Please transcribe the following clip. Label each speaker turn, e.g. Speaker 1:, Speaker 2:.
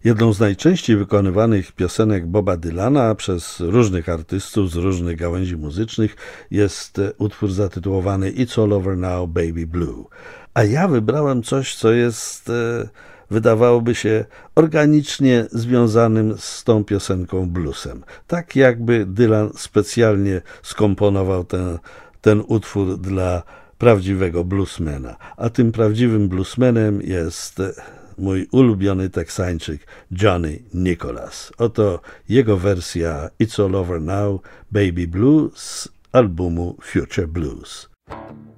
Speaker 1: Jedną z najczęściej wykonywanych piosenek Boba Dylana przez różnych artystów z różnych gałęzi muzycznych jest utwór zatytułowany It's All Over Now, Baby Blue. A ja wybrałem coś, co jest, wydawałoby się, organicznie związanym z tą piosenką bluesem. Tak jakby Dylan specjalnie skomponował ten utwór dla prawdziwego bluesmana. A tym prawdziwym bluesmanem jest mój ulubiony Teksańczyk Johnny Nicholas. Oto jego wersja It's All Over Now, Baby Blue z albumu Future Blues.